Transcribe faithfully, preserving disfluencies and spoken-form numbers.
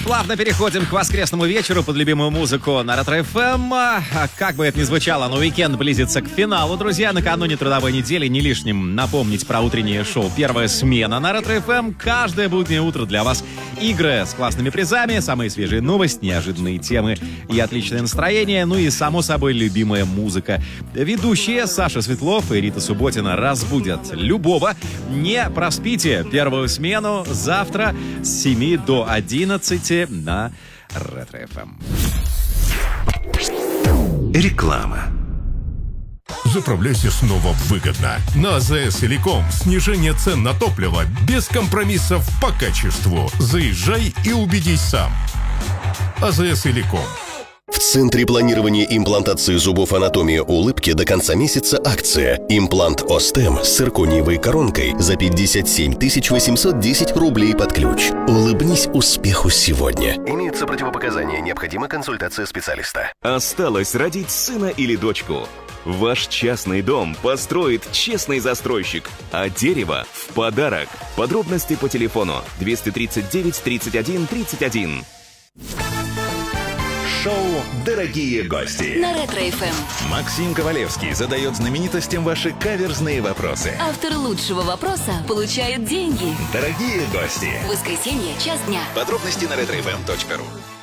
Плавно переходим к воскресному вечеру под любимую музыку на Ретро-эф эм. Как бы это ни звучало, но уикенд близится к финалу, друзья. Накануне трудовой недели не лишним напомнить про утреннее шоу «Первая смена» на Ретро-эф эм. Каждое буднее утро для вас игры с классными призами, самые свежие новости, неожиданные темы и отличное настроение. Ну и, само собой, любимая музыка. Ведущие Саша Светлов и Рита Субботина разбудят любого. Не проспите первую смену завтра с семи до одиннадцати на Ретро-эф эм. Реклама. Заправляйся снова выгодно. На АЗС Телеком снижение цен на топливо без компромиссов по качеству. Заезжай и убедись сам. АЗС Телеком. В Центре планирования имплантации зубов «Анатомия улыбки» до конца месяца акция. Имплант Остем с циркониевой коронкой за пятьдесят семь тысяч восемьсот десять рублей под ключ. Улыбнись успеху сегодня. Имеются противопоказания. Необходима консультация специалиста. Осталось родить сына или дочку. Ваш частный дом построит честный застройщик, а дерево в подарок. Подробности по телефону двести тридцать девять тридцать один тридцать один. Шоу «Дорогие гости» на Ретро-эф эм. Максим Ковалевский задает знаменитостям ваши каверзные вопросы. Автор лучшего вопроса получает деньги. Дорогие гости. Воскресенье, час дня. Подробности на ретро эф эм точка ру.